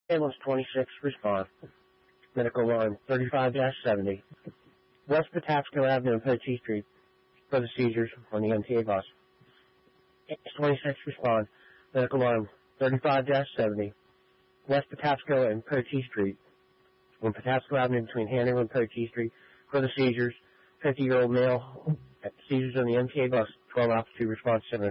Ambulance 26, respond. Medical line 35-70. West Patapsco Avenue and Poche Street for the seizures on the MTA bus. Ambulance 26, respond. Medical line 35-70. West Patapsco and Poche Street on Patapsco Avenue between Hanover and Poche Street for the seizures. 50-year-old male. Seizures on the MTA bus. 12 altitude response 7.